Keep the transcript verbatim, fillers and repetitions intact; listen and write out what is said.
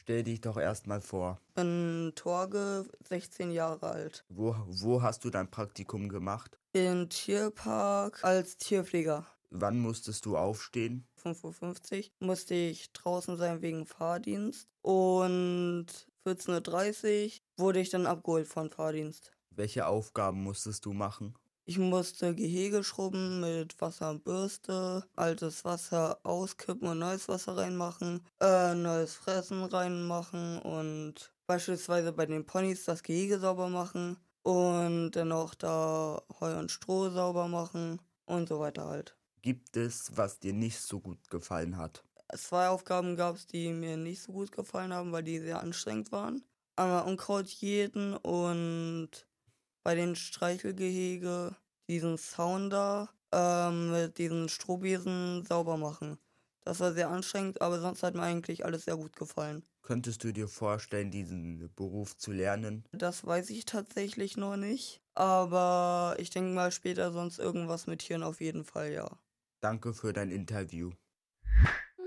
Stell dich doch erstmal vor. Bin Torge, sechzehn Jahre alt. Wo, wo hast du dein Praktikum gemacht? Im Tierpark als Tierpfleger. Wann musstest du aufstehen? fünf Uhr fünfzig musste ich draußen sein wegen Fahrdienst. Und vierzehn Uhr dreißig wurde ich dann abgeholt von Fahrdienst. Welche Aufgaben musstest du machen? Ich musste Gehege schrubben mit Wasser und Bürste, altes Wasser auskippen und neues Wasser reinmachen, äh, neues Fressen reinmachen und beispielsweise bei den Ponys das Gehege sauber machen und dann auch da Heu und Stroh sauber machen und so weiter halt. Gibt es, was dir nicht so gut gefallen hat? Zwei Aufgaben gab es, die mir nicht so gut gefallen haben, weil die sehr anstrengend waren. Einmal Unkraut jäten und bei den Streichelgehege diesen Sounder ähm, mit diesen Strohbesen sauber machen. Das war sehr anstrengend, aber sonst hat mir eigentlich alles sehr gut gefallen. Könntest du dir vorstellen, diesen Beruf zu lernen? Das weiß ich tatsächlich noch nicht, aber ich denke mal später sonst irgendwas mit Tieren auf jeden Fall, ja. Danke für dein Interview.